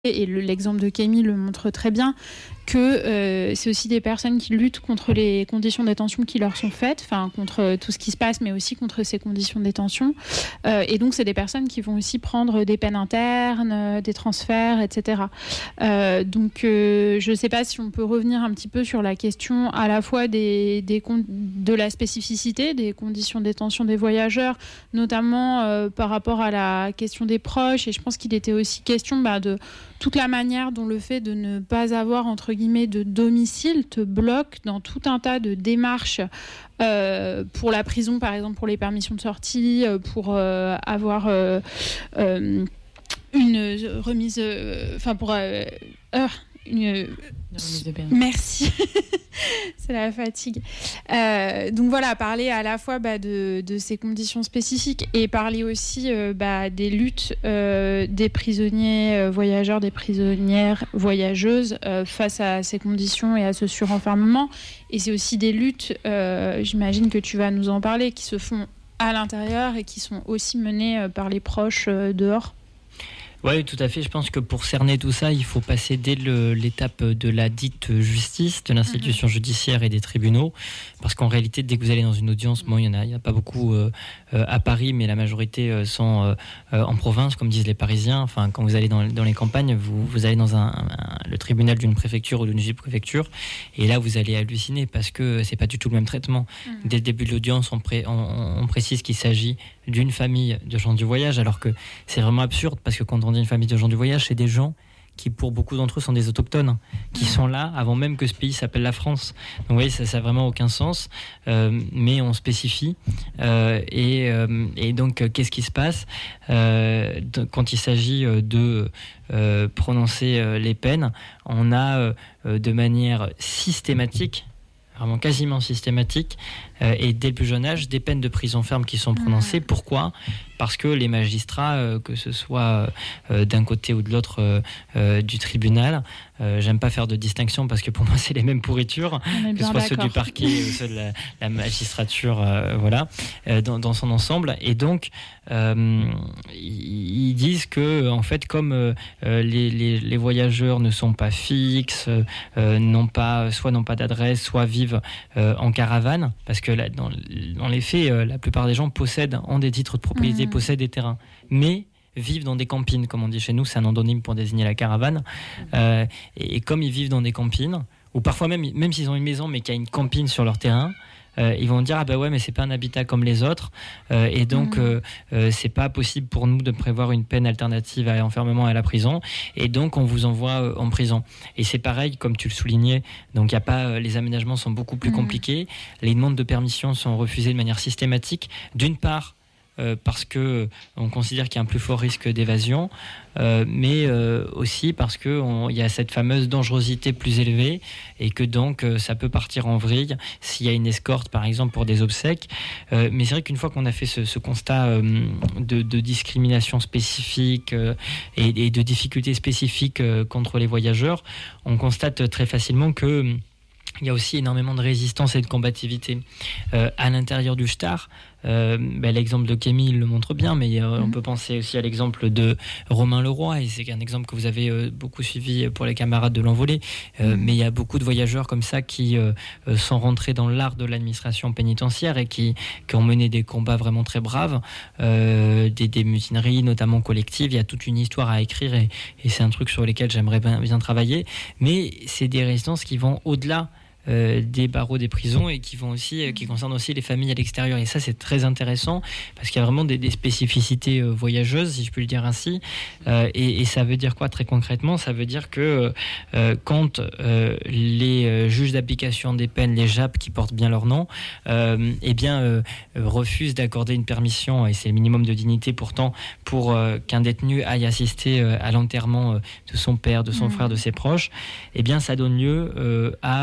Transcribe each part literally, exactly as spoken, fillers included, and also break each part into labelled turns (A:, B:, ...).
A: et le, l'exemple de Camille le montre très bien, que euh, c'est aussi des personnes qui luttent contre les conditions de détention qui leur sont faites, enfin contre tout ce qui se passe, mais aussi contre ces conditions de détention. Euh, et donc, c'est des personnes qui vont aussi prendre des peines internes, euh, des transferts, et cetera. Euh, donc, euh, je ne sais pas si on peut revenir un petit peu sur la question à la fois des, des con- de la spécificité des conditions de détention des voyageurs, notamment euh, par rapport à la question des proches. Et je pense qu'il était aussi question bah, de toute la manière dont le fait de ne pas avoir, entre guillemets, de domicile te bloque dans tout un tas de démarches euh, pour la prison, par exemple, pour les permissions de sortie, pour euh, avoir euh, euh, une remise... Enfin, euh, pour... Euh, euh, une... Merci. C'est la fatigue. Euh, donc voilà, parler à la fois bah, de, de ces conditions spécifiques et parler aussi euh, bah, des luttes euh, des prisonniers euh, voyageurs, des prisonnières voyageuses euh, face à ces conditions et à ce surenfermement. Et c'est aussi des luttes, euh, j'imagine que tu vas nous en parler, qui se font à l'intérieur et qui sont aussi menées euh, par les proches euh, dehors.
B: Oui, tout à fait. Je pense que pour cerner tout ça, il faut passer dès le, l'étape de la dite justice, de l'institution mmh. judiciaire et des tribunaux. Parce qu'en réalité, dès que vous allez dans une audience, bon, il y en a, il y a pas beaucoup euh, euh, à Paris, mais la majorité euh, sont euh, euh, en province, comme disent les Parisiens. Enfin, quand vous allez dans, dans les campagnes, vous, vous allez dans un, un, le tribunal d'une préfecture ou d'une sous-préfecture, et là, vous allez halluciner parce que c'est pas du tout le même traitement. Mmh. Dès le début de l'audience, on, pré, on, on précise qu'il s'agit d'une famille de gens du voyage, alors que c'est vraiment absurde parce que quand on dit une famille de gens du voyage, c'est des gens qui, pour beaucoup d'entre eux, sont des autochtones, qui sont là avant même que ce pays s'appelle la France. Donc, vous voyez, ça n'a vraiment aucun sens, euh, mais on spécie. Euh, et, euh, et donc, qu'est-ce qui se passe euh, quand il s'agit de euh, prononcer euh, les peines? On a euh, de manière systématique, vraiment quasiment systématique, euh, et dès le plus jeune âge, des peines de prison ferme qui sont prononcées. Mmh. Pourquoi ? Parce que les magistrats, euh, que ce soit euh, d'un côté ou de l'autre euh, euh, du tribunal, euh, j'aime pas faire de distinction parce que pour moi c'est les mêmes pourritures, que ce soit d'accord. Ceux du parquet ou ceux de la, la magistrature, euh, voilà, euh, dans, dans son ensemble. Et donc, euh, ils disent que, en fait, comme euh, les, les, les voyageurs ne sont pas fixes, euh, n'ont pas, soit n'ont pas d'adresse, soit vivent euh, en caravane, parce que là, dans, dans les faits, euh, la plupart des gens possèdent, ont des titres de propriété, mmh. possèdent des terrains, mais vivent dans des campines, comme on dit chez nous, c'est un endonyme pour désigner la caravane. Euh, et, et comme ils vivent dans des campines, ou parfois même, même s'ils ont une maison, mais qu'il y a une campine sur leur terrain, euh, ils vont dire ah ben ouais, mais c'est pas un habitat comme les autres, euh, et donc mmh. euh, euh, c'est pas possible pour nous de prévoir une peine alternative à l'enfermement et à la prison, et donc on vous envoie euh, en prison. Et c'est pareil, comme tu le soulignais, donc il y a pas, euh, les aménagements sont beaucoup plus mmh. compliqués, les demandes de permission sont refusées de manière systématique, d'une part Euh, parce que on considère qu'il y a un plus fort risque d'évasion, euh, mais euh, aussi parce que on, il y a cette fameuse dangerosité plus élevée et que donc euh, ça peut partir en vrille s'il y a une escorte, par exemple, pour des obsèques. Euh, mais c'est vrai qu'une fois qu'on a fait ce, ce constat euh, de, de discrimination spécifique euh, et, et de difficultés spécifiques euh, contre les voyageurs, on constate très facilement que il y a aussi énormément de résistance et de combativité euh, à l'intérieur du Star. Euh, ben, l'exemple de Camille le montre bien, mais euh, mmh. on peut penser aussi à l'exemple de Romain Leroy, et c'est un exemple que vous avez euh, beaucoup suivi pour les camarades de l'Envolée. Euh, mmh. Mais il y a beaucoup de voyageurs comme ça qui euh, sont rentrés dans l'art de l'administration pénitentiaire et qui, qui ont mené des combats vraiment très braves, euh, des, des mutineries notamment collectives. Il y a toute une histoire à écrire et, et c'est un truc sur lequel j'aimerais bien, bien travailler. Mais c'est des résistances qui vont au-delà Euh, des barreaux des prisons et qui vont aussi, euh, qui concernent aussi les familles à l'extérieur. Et ça, c'est très intéressant parce qu'il y a vraiment des, des spécificités euh, voyageuses, si je peux le dire ainsi. Euh, et, et ça veut dire quoi très concrètement ? Ça veut dire que euh, quand euh, les euh, juges d'application des peines, les J A P, qui portent bien leur nom, euh, eh bien euh, refusent d'accorder une permission, et c'est le minimum de dignité pourtant, pour euh, qu'un détenu aille assister euh, à l'enterrement euh, de son père, de son mmh. frère, de ses proches, eh bien ça donne lieu euh, à euh,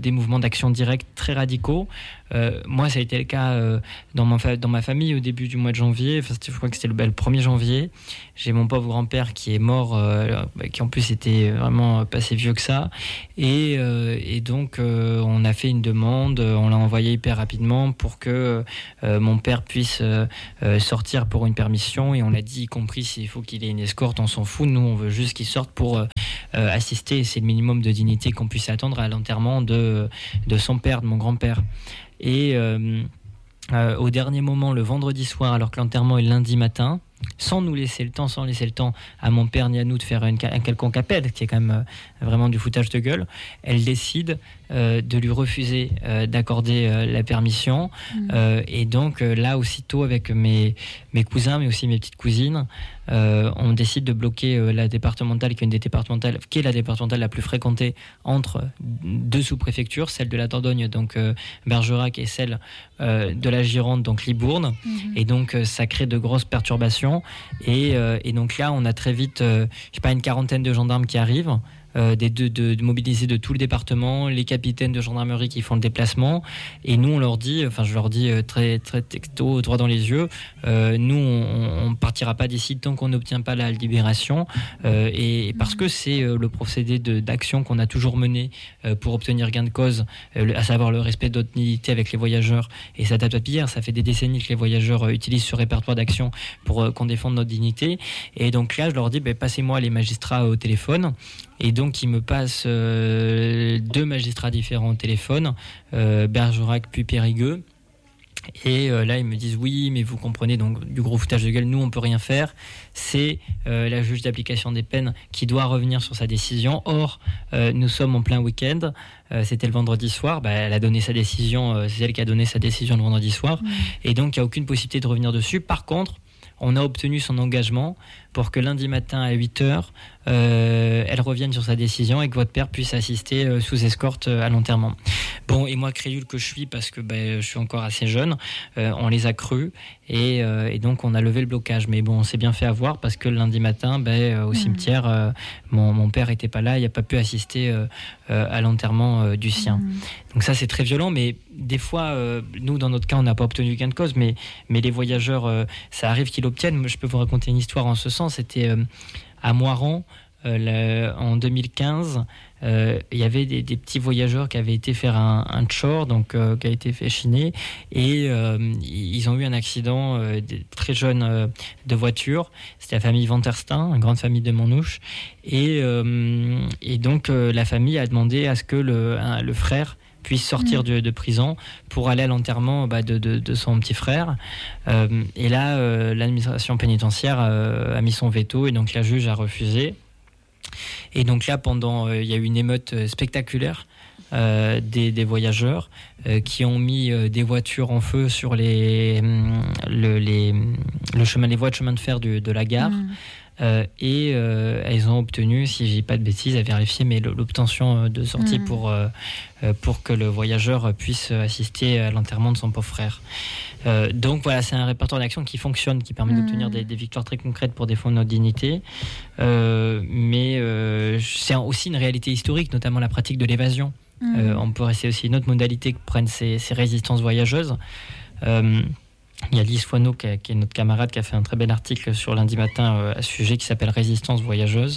B: des mouvements d'action directe très radicaux. Euh, moi, ça a été le cas euh, dans, mon fa- dans ma famille au début du mois de janvier. Enfin, je crois que c'était le, le premier janvier. J'ai mon pauvre grand-père qui est mort, euh, qui en plus était vraiment pas si vieux que ça. Et, euh, et donc, euh, on a fait une demande, on l'a envoyé hyper rapidement pour que euh, mon père puisse euh, sortir pour une permission. Et on l'a dit, y compris s'il faut qu'il ait une escorte, on s'en fout. Nous, on veut juste qu'il sorte pour euh, assister. C'est le minimum de dignité qu'on puisse attendre à l'enterrement de, de son père, de mon grand-père. Et euh, euh, au dernier moment, le vendredi soir, alors que l'enterrement est lundi matin, sans nous laisser le temps, sans laisser le temps à mon père ni à nous de faire une, un quelconque appel, qui est quand même euh, vraiment du foutage de gueule, elle décide euh, de lui refuser euh, d'accorder euh, la permission. Mmh. Euh, et donc euh, là, aussitôt, avec mes, mes cousins, mais aussi mes petites cousines, euh, on décide de bloquer euh, la départementale, qui est une des départementales, qui est la départementale la plus fréquentée entre deux sous-préfectures, celle de la Dordogne, donc euh, Bergerac, et celle euh, de la Gironde, donc Libourne. Mmh. Et donc euh, ça crée de grosses perturbations. Et, euh, et donc là, on a très vite, euh, je sais pas, une quarantaine de gendarmes qui arrivent, euh, des de, de, de mobilisés de tout le département, les capitaines de gendarmerie qui font le déplacement. Et nous, on leur dit, enfin, je leur dis euh, très, très texto, droit dans les yeux, euh, nous, on ne partira pas d'ici tant qu'on n'obtient pas la libération. Euh, et, et parce que c'est euh, le procédé de, d'action qu'on a toujours mené euh, pour obtenir gain de cause, euh, à savoir le respect de notre dignité avec les voyageurs. Et ça date pas d'hier, ça fait des décennies que les voyageurs euh, utilisent ce répertoire d'action pour euh, qu'on défende notre dignité. Et donc là, je leur dis, bah, passez-moi les magistrats au téléphone. Et donc, ils me passent euh, deux magistrats différents au téléphone, euh, Bergerac puis Périgueux. Et euh, là, ils me disent oui, mais vous comprenez, donc du gros foutage de gueule, nous, on peut rien faire. C'est euh, la juge d'application des peines qui doit revenir sur sa décision. Or, euh, nous sommes en plein week-end. Euh, c'était le vendredi soir. Bah, elle a donné sa décision. Euh, c'est elle qui a donné sa décision le vendredi soir. Mmh. Et donc, il n'y a aucune possibilité de revenir dessus. Par contre, on a obtenu son engagement pour que lundi matin à huit heures, euh, elle revienne sur sa décision et que votre père puisse assister euh, sous escorte euh, à l'enterrement. Bon, et moi, crédule que je suis, parce que ben, je suis encore assez jeune, euh, on les a crus et, euh, et donc on a levé le blocage. Mais bon, on s'est bien fait avoir parce que le lundi matin, ben, au mmh. cimetière, euh, mon, mon père n'était pas là, il n'a pas pu assister euh, euh, à l'enterrement euh, du sien. Mmh. Donc ça, c'est très violent, mais des fois, euh, nous, dans notre cas, on n'a pas obtenu gain de cause, mais, mais les voyageurs, euh, ça arrive qu'ils l'obtiennent. Je peux vous raconter une histoire en ce sens. C'était euh, à Moiran, euh, le, en deux mille quinze. Euh, il y avait des, des petits voyageurs qui avaient été faire un, un tchor, donc euh, qui a été fait chiner, et euh, ils ont eu un accident euh, très jeune euh, de voiture. C'était la famille Vanterstein, une grande famille de Montnouche, et, euh, et donc euh, la famille a demandé à ce que le, un, le frère puisse sortir mmh. de, de prison pour aller à l'enterrement bah, de, de, de son petit frère. Euh, et là, euh, l'administration pénitentiaire euh, a mis son veto, et donc la juge a refusé. Et donc là, pendant, euh, il y a eu une émeute spectaculaire euh, des, des voyageurs euh, qui ont mis euh, des voitures en feu sur les, le, les, le chemin, les voies de chemin de fer du, de la gare. Mmh. Euh, et euh, elles ont obtenu, si je dis pas de bêtises, à vérifier, mais l'obtention de sortie mmh. pour, euh, pour que le voyageur puisse assister à l'enterrement de son pauvre frère. Euh, donc voilà, c'est un répertoire d'action qui fonctionne, qui permet mmh. d'obtenir des, des victoires très concrètes pour défendre notre dignité. Euh, mais euh, c'est aussi une réalité historique, notamment la pratique de l'évasion. Mmh. Euh, on peut essayer aussi une autre modalité que prennent ces, ces résistances voyageuses. Euh, Il y a Lise Foineau, qui est notre camarade, qui a fait un très bel article sur lundi matin euh, à ce sujet, qui s'appelle Résistance voyageuse.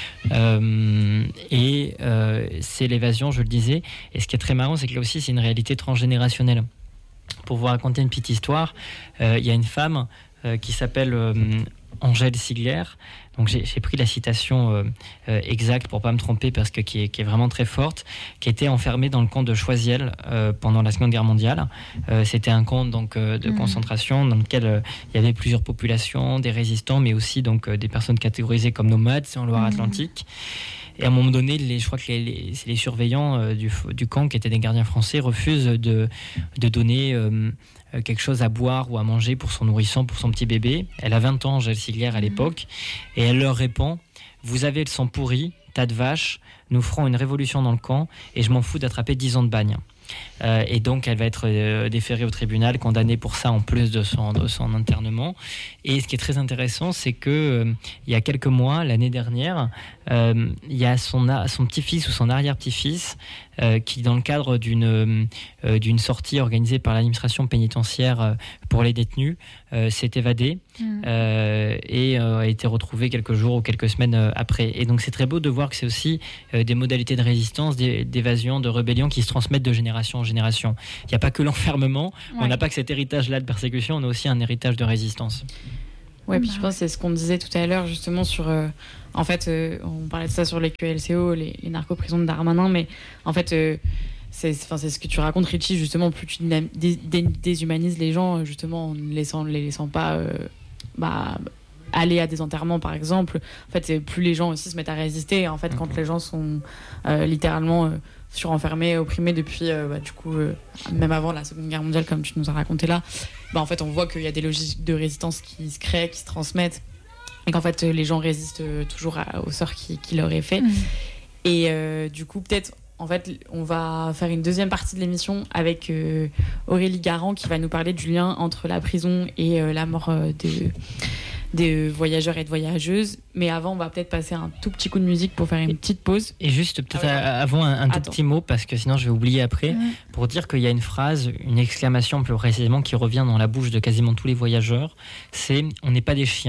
B: Euh, et euh, c'est l'évasion, je le disais. Et ce qui est très marrant, c'est que là aussi, c'est une réalité transgénérationnelle. Pour vous raconter une petite histoire, euh, il y a une femme euh, qui s'appelle euh, Angèle Sigler. Donc j'ai, j'ai pris la citation euh, euh, exacte pour pas me tromper, parce que qui est, qui est vraiment très forte, qui était enfermée dans le camp de Choisiel euh, pendant la Seconde Guerre mondiale. Euh, c'était un camp donc euh, de mmh. concentration dans lequel euh, il y avait plusieurs populations, des résistants, mais aussi donc euh, des personnes catégorisées comme nomades, c'est en Loire-Atlantique. Mmh. Et à un moment donné, les, je crois que les, les, c'est les surveillants euh, du, du camp, qui étaient des gardiens français, refusent de, de donner euh, quelque chose à boire ou à manger pour son nourrisson, pour son petit bébé. Elle a vingt ans, Angèle Sigler, à l'époque, et elle leur répond « Vous avez le sang pourri, tas de vaches, nous ferons une révolution dans le camp, et je m'en fous d'attraper dix ans de bagne. » Euh, et donc elle va être euh, déférée au tribunal, condamnée pour ça en plus de son, de son internement. Et ce qui est très intéressant, c'est que euh, il y a quelques mois, l'année dernière, euh, il y a son, son petit-fils ou son arrière-petit-fils euh, qui, dans le cadre d'une, euh, d'une sortie organisée par l'administration pénitentiaire euh, pour les détenus, euh, s'est évadé mmh. euh, et euh, a été retrouvé quelques jours ou quelques semaines euh, après. Et donc c'est très beau de voir que c'est aussi euh, des modalités de résistance, d'évasion, de rébellion qui se transmettent de génération en génération. Il n'y a pas que l'enfermement, ouais. on n'a pas que cet héritage-là de persécution, on a aussi un héritage de résistance.
C: Ouais, puis je pense que c'est ce qu'on disait tout à l'heure, justement, sur... Euh, en fait, euh, on parlait de ça sur les Q L C O, les, les narco-prisons de Darmanin, mais en fait, euh, c'est, c'est ce que tu racontes, Richie, justement, plus tu dé, dé, déshumanises les gens, justement, en ne laissant, les laissant pas euh, bah, aller à des enterrements, par exemple. En fait, plus les gens aussi se mettent à résister. Et en fait, quand les gens sont euh, littéralement... Euh, surenfermés, opprimés depuis, euh, bah, du coup, euh, même avant la Seconde Guerre mondiale, comme tu nous as raconté là, bah, en fait, on voit qu'il y a des logiques de résistance qui se créent, qui se transmettent, et qu'en fait, les gens résistent toujours à, au sort qui, qui leur est fait. Mmh. Et euh, du coup, peut-être, en fait, on va faire une deuxième partie de l'émission avec euh, Aurélie Garand, qui va nous parler du lien entre la prison et euh, la mort euh, de... des voyageurs et de voyageuses. Mais avant, on va peut-être passer un tout petit coup de musique pour faire une petite pause.
B: Et juste, peut-être ah ouais. avant un, un tout Attends. petit mot, parce que sinon je vais oublier après, mmh. pour dire qu'il y a une phrase, une exclamation plus précisément, qui revient dans la bouche de quasiment tous les voyageurs, c'est « on n'est pas des chiens ».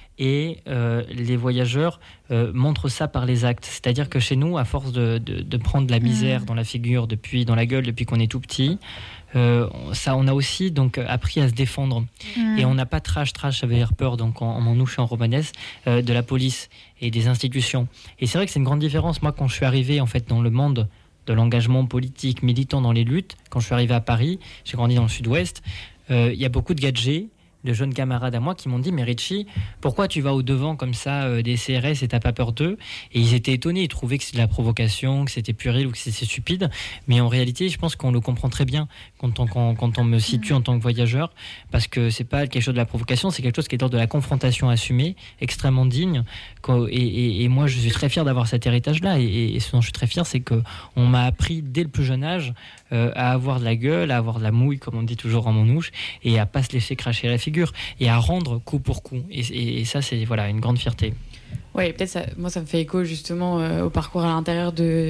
B: Et euh, les voyageurs euh, montrent ça par les actes. C'est-à-dire que chez nous, à force de, de, de prendre de la misère mmh. dans la figure, depuis, dans la gueule, depuis qu'on est tout petit, euh, ça, on a aussi donc appris à se défendre. Mmh. Et on n'a pas trash, trash, ça veut dire peur, donc en, en manouche et en romanesque, euh, de la police et des institutions. Et c'est vrai que c'est une grande différence. Moi, quand je suis arrivé en fait dans le monde de l'engagement politique, militant dans les luttes, quand je suis arrivé à Paris, j'ai grandi dans le sud-ouest, euh, il y a beaucoup de gadgets, de jeunes camarades à moi qui m'ont dit « Mais Richie, pourquoi tu vas au-devant comme ça euh, des C R S et t'as pas peur d'eux ?» Et ils étaient étonnés, ils trouvaient que c'était de la provocation, que c'était puéril ou que c'était stupide. Mais en réalité, je pense qu'on le comprend très bien quand on, quand, quand on me situe en tant que voyageur, parce que c'est pas quelque chose de la provocation, c'est quelque chose qui est d'ordre de la confrontation assumée, extrêmement digne. Et, et, et moi, je suis très fier d'avoir cet héritage-là. Et, et ce dont je suis très fier, c'est qu'on m'a appris dès le plus jeune âge euh, à avoir de la gueule, à avoir de la mouille, comme on dit toujours en manouche, et à pas se laisser cracher la figure. Et à rendre coup pour coup. Et, et, et ça, c'est voilà, une grande fierté.
C: Oui, peut-être ça, moi, ça me fait écho justement euh, au parcours à l'intérieur de,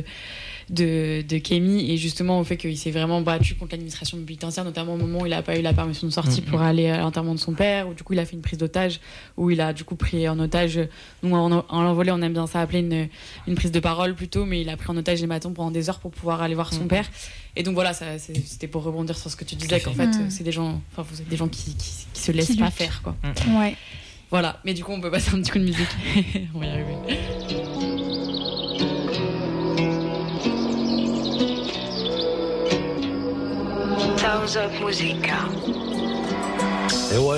C: de, de Kémy et justement au fait qu'il s'est vraiment battu contre l'administration pénitentiaire, notamment au moment où il n'a pas eu la permission de sortie mmh. pour aller à l'enterrement de son père, où du coup il a fait une prise d'otage, où il a du coup pris en otage, nous en, en l'envolée on aime bien ça appeler une, une prise de parole plutôt, mais il a pris en otage les matons pendant des heures pour pouvoir aller voir son mmh. père. Et donc voilà, ça, c'était pour rebondir sur ce que tu disais, qu'en fait mmh. c'est des gens, enfin vous êtes des gens qui, qui, qui se laissent qui pas lutte. faire quoi.
A: Mmh. Ouais.
C: Voilà, mais du coup on peut passer un petit coup de musique. On va y arriver. Sounds of Musica.